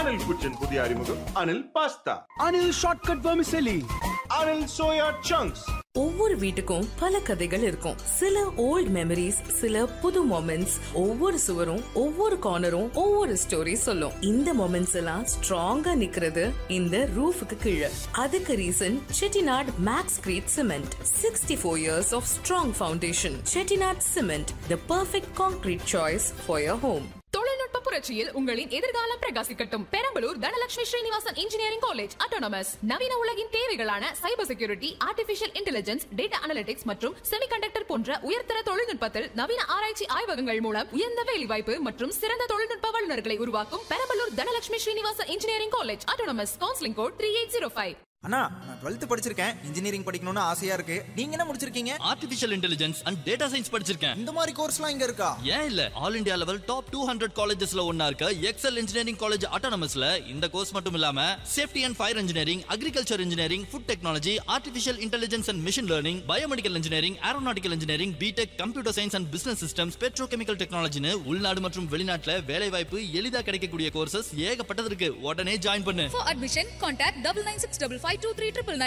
Anil Kuchin புதிய அறிமுகம் Anil Pasta, Anil Shortcut Vermicelli, Anil Soya Chunks. ஒவ்வொரு வீட்டுக்கும் பல கதைகள் இருக்கும். சில ஓல்ட் மெமரிஸ், சில புது மொமெண்ட்ஸ். ஒவ்வொரு சுவரும் ஒவ்வொரு கார்னரும் ஒவ்வொரு ஸ்டோரி சொல்லும். இந்த மொமெண்ட்ஸ் எல்லாம் ஸ்ட்ராங்கா நிக்கிறது இந்த ரூஃபுக்கு கீழே. அதுக்கு reason Chettinad maths greet cement. 64 years of strong foundation. Chettinad Cement, the perfect concrete choice for your home. தொழில்நுட்ப புரட்சியில் உங்களின் எதிர்காலம் பிரகாசிக்கட்டும். Perambalur Dhanalakshmi Srinivasan engineering college autonomous நவீன உலகின் தேவைகளான cyber security, artificial intelligence, data analytics மற்றும் செமிகண்டக்டர் போன்ற உயர்தர தொழில்நுட்பத்தில் நவீன ஆராய்ச்சி ஆய்வகங்கள் மூலம் உயர்ந்த வேலைவாய்ப்பு மற்றும் சிறந்த தொழில்நுட்ப வல்லுநர்களை உருவாக்கும் Perambalur Dhanalakshmi Srinivasan engineering college autonomous. Counselling code 3805. அண்ணா, நான் 12th படிச்சிருக்கேன். இன்ஜினியரிங் படிக்கணும்னு ஆசையா இருக்கு. நீங்க என்ன முடிச்சிருக்கீங்க? Artificial intelligence and data science படிச்சிருக்கேன். இந்த மாதிரி கோர்ஸ்லாம் இங்க இருக்கா? ஏன் இல்ல, ஆல் இந்தியா லெவல் டாப் 200 காலேஜஸ்ல ஒண்ணா இருக்க எக்ஸல் இன்ஜினியரிங் காலேஜ் ஆட்டோனமஸ்ல இந்த கோர்ஸ் மட்டும் இல்லாம safety and fire engineering, agriculture engineering, food technology, artificial intelligence and machine learning, biomedical engineering, aeronautical engineering, BTech, computer science and business systems, petrochemical டெக்னாலஜின்னு உள்நாடு மற்றும் வெளிநாட்டுல வேலை வாய்ப்பு எளிதா கிடைக்கக்கூடிய கோர்சஸ் ஏகப்பட்டது இருக்கு. உடனே ஜாயின் பண்ணு. For admission, contact 99655399.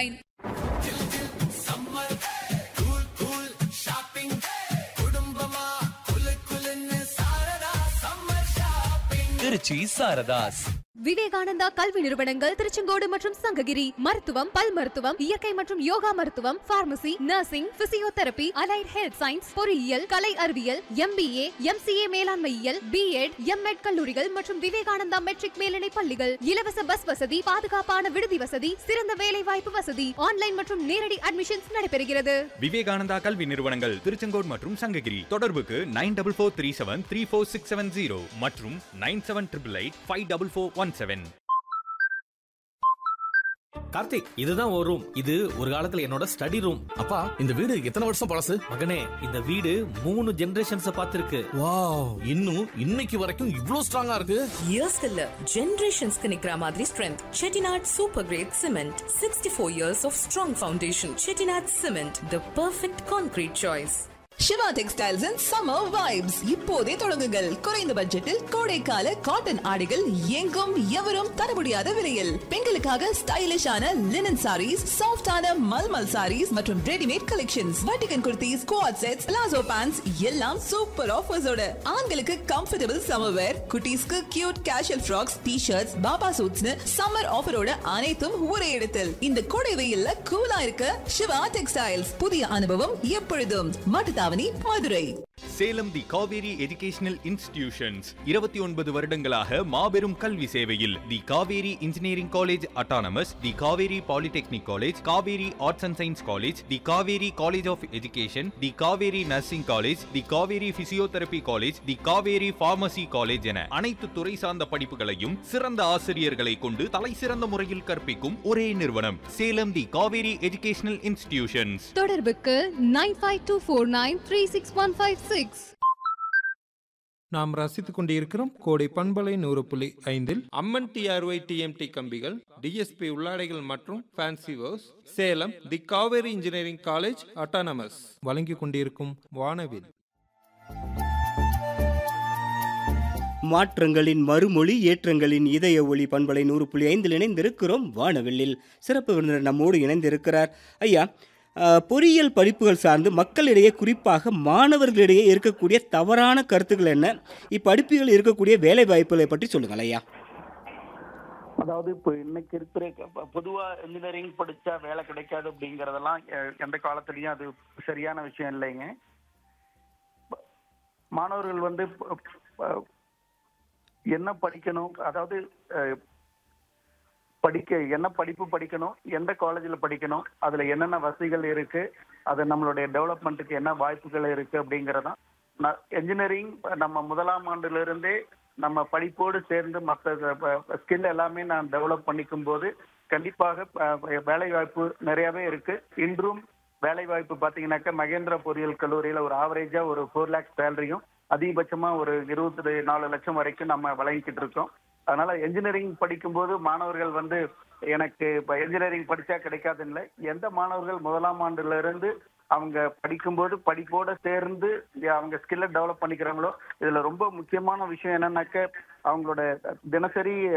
Trichy Saradhas. Vivekananda கல்வி நிறுவனங்கள் திருச்செங்கோடு மற்றும் சங்ககிரி. மருத்துவம், பல் மருத்துவம், இயற்கை மற்றும் யோகா மருத்துவம், pharmacy, nursing, physiotherapy, allied health science, பொறியியல், கலை அறிவியல், MBA, MCA மேலாண்மையியல், B.Ed, M.Ed கல்லூரிகள் மற்றும் விவேகானந்தா மெட்ரிக் மேல்நிலை பள்ளிகள். இலவச பஸ் வசதி, பாதுகாப்பான விடுதி வசதி, சிறந்த வேலை வாய்ப்பு வசதி. ஆன்லைன் மற்றும் நேரடி அட்மிஷன்ஸ் நடைபெறுகிறது. விவேகானந்தா கல்வி நிறுவனங்கள் திருச்செங்கோடு மற்றும் சங்ககிரி. தொடர்புக்கு 9443734670 மற்றும் 9788854417. கார்த்திக், இதுதான் ஒரு ரூம். இது ஒரு காலத்துல என்னோட ஸ்டடி ரூம். அப்பா, இந்த வீடு எத்தனை வருஷம் பழசு? மகனே, இந்த வீடு 3 ஜெனரேஷன்ஸ் பார்த்திருக்கு. வாவ், இன்னும் இன்னைக்கு வரைக்கும் இவ்ளோ ஸ்ட்ராங்கா இருக்கு. இயர்ஸ் இல்ல, ஜெனரேஷன்ஸ்க்கு நிக்கிற மாதிரி strength. Chettinad super great cement. 64 years of strong foundation. Chettinad Cement, the perfect concrete choice. Siva textiles and summer vibes இப்போதே தொடங்குங்கள். குறைந்த பட்ஜெட்டில் கோடைக்கால காட்டன் ஆடைகள் எங்கும் எவரும் தர முடியாத விலையில். பெண்களுக்காக ஸ்டைலிஷான லினன் சாரீஸ், சாஃப்டான மல்மல் சாரீஸ் மற்றும் readymade collections, வட்டிகன் kurtis, quad sets, palazzo pants எல்லாம் சூப்பர் ஆஃபர்ஸோட. ஆண்களுக்கு கம்ஃபர்டபிள் சம்மர் வேர், குட்டீஸ்க்கு cute casual frocks, T-shirts, Baba சூட்ஸ்னு summer ஆஃபரோட அனைத்தும் ஒரே இடத்தில். இந்த கோடை வெயில்ல கூலா இருக்க சிவா டெக்ஸ்டைல்ஸ். புதிய அனுபவம் எப்பொழுதும். மட்டும் மதுரை. சேலம் தி காவேரி எஜுகேஷனல் இன்ஸ்டிடியூஷன்ஸ் 29 வருடங்களாக மாபெரும் கல்வி சேவையில். தி Kaveri engineering college autonomous, the Kaveri polytechnic college, Kaveri arts and science college, the Kaveri college of education, the Kaveri nursing college, the Kaveri physiotherapy college, the Kaveri pharmacy college என அனைத்து துறை சார்ந்த படிப்புகளையும் சிறந்த ஆசிரியர்களை கொண்டு தலை சிறந்த முறையில் கற்பிக்கும் ஒரே நிறுவனம் சேலம் தி காவேரி எஜுகேஷனல் இன்ஸ்டிடியூஷன்ஸ். தொடர்புக்கு 9524936156. நாம் ரசித்துக் கொண்டிருக்கிறோம் கோடை பண்பலை 100.5 அம்மன் TRY TMT கம்பிகள், DSP உள்ளாடைகள் மற்றும் ஃபேன்சி வேர்ஸ், சேலம் தி காவேரி இன்ஜினியரிங் காலேஜ் அட்டானமஸ் வழங்கிக் கொண்டிருக்கும் வானவில். மாற்றங்களின் மறுமொழி, ஏற்றங்களின் இதய ஒளி பண்பலை 100.5 இணைந்திருக்கிறோம் வானவில்லில். சிறப்பு விருந்தினர் நம்மோடு இணைந்திருக்கிறார். ஐயா, பொறியியல் படிப்புகள் சார்ந்து மக்களிடையே, குறிப்பாக மாணவர்களிடையே இருக்கக்கூடிய தவறான கருத்துக்கள் என்ன? இப்படிப்புகள் இருக்கக்கூடிய வேலை வாய்ப்புகளை பற்றி சொல்லுங்கள் ஐயா. அதாவது இப்போ இன்னைக்கு இருக்கிற பொதுவா இன்ஜினியரிங் படிச்சா வேலை கிடைக்காது அப்படிங்கறதெல்லாம் எந்த காலத்துலயும் அது சரியான விஷயம் இல்லைங்க. மாணவர்கள் என்ன படிக்கணும், அதாவது என்ன படிப்பு படிக்கணும், எந்த காலேஜில் படிக்கணும், அதுல என்னென்ன வசதிகள் இருக்கு, அது நம்மளுடைய டெவலப்மெண்ட்டுக்கு என்ன வாய்ப்புகள் இருக்கு அப்படிங்கறதான். என்ஜினியரிங் நம்ம 1ஆம் ஆண்டுல இருந்தே நம்ம படிப்போடு சேர்ந்து மற்ற ஸ்கில் எல்லாமே நான் டெவலப் பண்ணிக்கும் போது கண்டிப்பாக வேலை வாய்ப்பு நிறையவே இருக்கு. இன்றும் வேலை வாய்ப்பு பாத்தீங்கன்னாக்கா மகேந்திரா பொறியியல் கல்லூரியில ஒரு ஆவரேஜா ஒரு 4 lakhs சேலரியும் அதிகபட்சமா ஒரு 24 லட்சம் வரைக்கும் நம்ம வழங்கிக்கிட்டு இருக்கோம். அதனால என்ஜினியரிங் படிக்கும்போது மாணவர்கள் எனக்கு என்ஜினியரிங் படிச்சா கிடைக்காதுன்னு இல்லை. எந்த மாணவர்கள் 1ஆம் ஆண்டுல இருந்து அவங்க படிக்கும்போது படிப்போட சேர்ந்து அவங்க ஸ்கில்லை டெவலப் பண்ணிக்கிறாங்களோ, இதுல ரொம்ப முக்கியமான விஷயம் என்னன்னாக்க அவங்களோட தினசரி